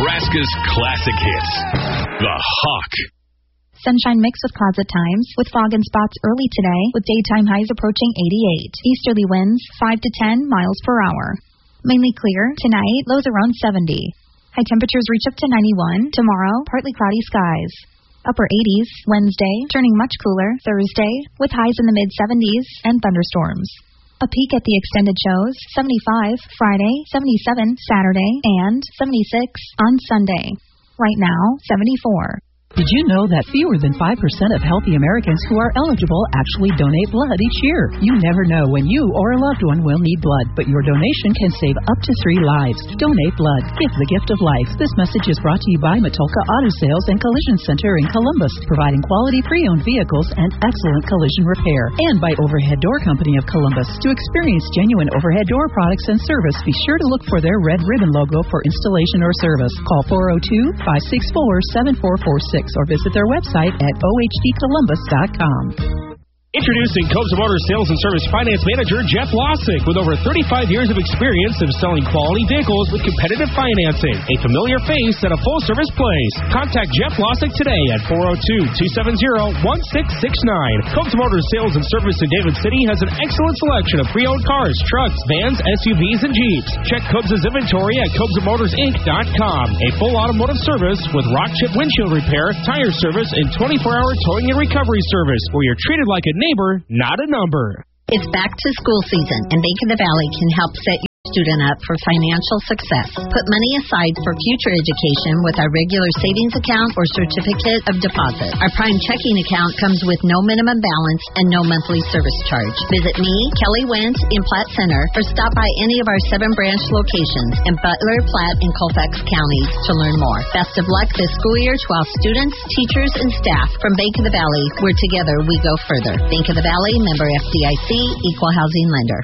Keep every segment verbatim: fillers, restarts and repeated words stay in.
Nebraska's classic hits. The Hawk. Sunshine mixed with clouds at times, with fog and spots early today, with daytime highs approaching eighty-eight. Easterly winds five to ten miles per hour. Mainly clear tonight, lows around seventy. High temperatures reach up to ninety-one. Tomorrow, partly cloudy skies. Upper eighties Wednesday, turning much cooler Thursday, with highs in the mid-seventies and thunderstorms. A peak at the extended shows, seventy-five Friday, seventy-seven Saturday, and seventy-six on Sunday. Right now, seventy-four. Did you know that fewer than five percent of healthy Americans who are eligible actually donate blood each year? You never know when you or a loved one will need blood, but your donation can save up to three lives. Donate blood. Give the gift of life. This message is brought to you by Matulka Auto Sales and Collision Center in Columbus, providing quality pre-owned vehicles and excellent collision repair. And by Overhead Door Company of Columbus. To experience genuine overhead door products and service, be sure to look for their red ribbon logo for installation or service. Call four oh two, five six four, seven four four six. Or visit their website at o h d columbus dot com. Introducing Cobes Motors Sales and Service Finance Manager Jeff Lossick, with over thirty-five years of experience of selling quality vehicles with competitive financing. A familiar face at a full-service place. Contact Jeff Lossick today at four oh two, two seven zero, one six six nine. Cobes Motors Sales and Service in David City has an excellent selection of pre-owned cars, trucks, vans, S U Vs, and Jeeps. Check Cobes' inventory at cobes motors inc dot com. A full automotive service with rock chip windshield repair, tire service, and twenty-four hour towing and recovery service, where you're treated like a neighbor, not a number. It's back to school season, and Bank of the Valley can help set your student up for financial success. Put money aside for future education with our regular savings account or certificate of deposit. Our Prime checking account comes with no minimum balance and no monthly service charge. Visit me, Kelly Wentz, in Platte Center, or stop by any of our seven branch locations in Butler, Platte, and Colfax counties to learn more. Best of luck this school year to all students, teachers, and staff from Bank of the Valley, where together we go further. Bank of the Valley, member F D I C, equal housing lender.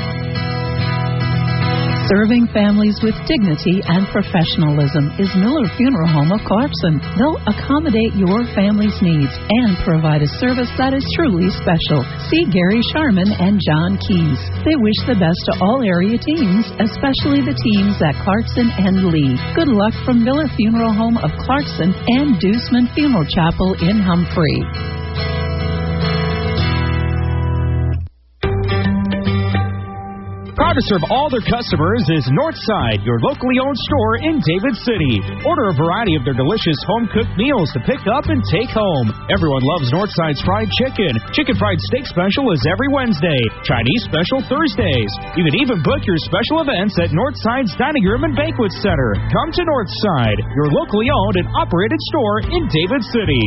Serving families with dignity and professionalism is Miller Funeral Home of Clarkson. They'll accommodate your family's needs and provide a service that is truly special. See Gary Sharman and John Keys. They wish the best to all area teams, especially the teams at Clarkson and Lee. Good luck from Miller Funeral Home of Clarkson and Deuceman Funeral Chapel in Humphrey. Proud to serve all their customers is Northside, your locally owned store in David City. Order a variety of their delicious home-cooked meals to pick up and take home. Everyone loves Northside's fried chicken. Chicken fried steak special is every Wednesday. Chinese special Thursdays. You can even book your special events at Northside's Dining Room and Banquet Center. Come to Northside, your locally owned and operated store in David City.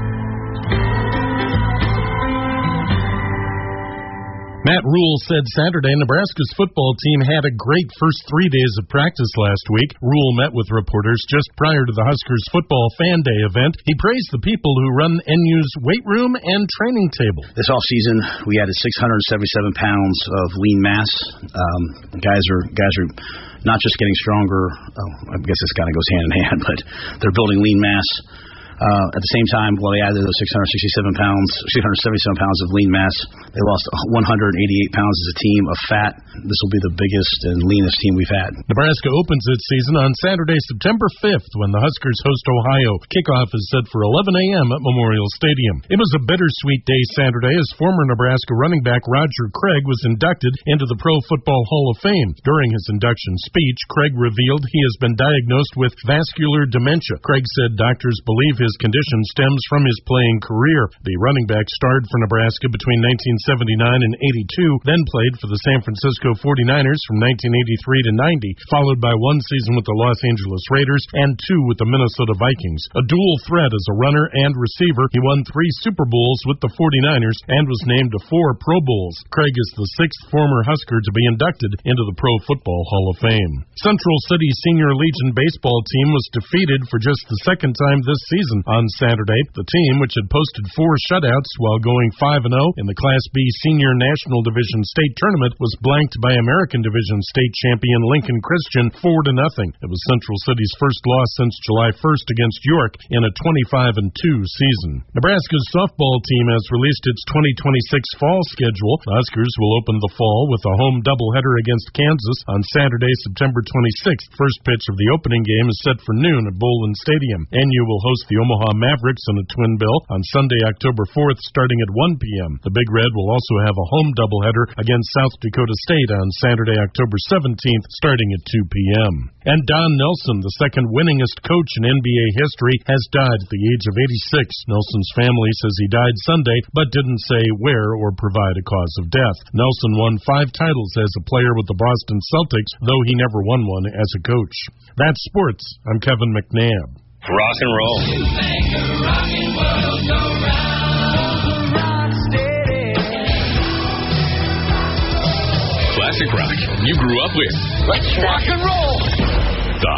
Matt Rule said Saturday Nebraska's football team had a great first three days of practice last week. Rule met with reporters just prior to the Huskers football fan day event. He praised the people who run N U's weight room and training table. This offseason, we added six hundred seventy-seven pounds of lean mass. Um, guys are guys are not just getting stronger. Oh, I guess this kind of goes hand in hand, but they're building lean mass. Uh, at the same time, while they added those six hundred sixty-seven pounds, six hundred seventy-seven pounds of lean mass, they lost one hundred eighty-eight pounds as a team of fat. This will be the biggest and leanest team we've had. Nebraska opens its season on Saturday, September fifth, when the Huskers host Ohio. Kickoff is set for eleven a.m. at Memorial Stadium. It was a bittersweet day Saturday as former Nebraska running back Roger Craig was inducted into the Pro Football Hall of Fame. During his induction speech, Craig revealed he has been diagnosed with vascular dementia. Craig said doctors believe his condition stems from his playing career. The running back starred for Nebraska between nineteen seventy-nine and eighty-two, then played for the San Francisco forty-niners from nineteen eighty-three to ninety, followed by one season with the Los Angeles Raiders and two with the Minnesota Vikings. A dual threat as a runner and receiver, he won three Super Bowls with the forty-niners and was named to four Pro Bowls. Craig is the sixth former Husker to be inducted into the Pro Football Hall of Fame. Central City Senior Legion baseball team was defeated for just the second time this season Division on Saturday. The team, which had posted four shutouts while going five and oh in the Class B Senior National Division State Tournament, was blanked by American Division State champion Lincoln Christian four to nothing. It was Central City's first loss since July first against York in a twenty-five and two season. Nebraska's softball team has released its twenty twenty-six fall schedule. The Huskers will open the fall with a home doubleheader against Kansas on Saturday, September twenty-sixth. First pitch of the opening game is set for noon at Bowlin Stadium. N U will host the Omaha Mavericks in a twin bill on Sunday, October fourth, starting at one p.m. The Big Red will also have a home doubleheader against South Dakota State on Saturday, October seventeenth, starting at two p.m. And Don Nelson, the second winningest coach in N B A history, has died at the age of eighty-six. Nelson's family says he died Sunday, but didn't say where or provide a cause of death. Nelson won five titles as a player with the Boston Celtics, though he never won one as a coach. That's sports. I'm Kevin McNabb. Rock and roll. You make the rockin' world go round. Rock steady. Classic rock you grew up with. Let's rock and roll.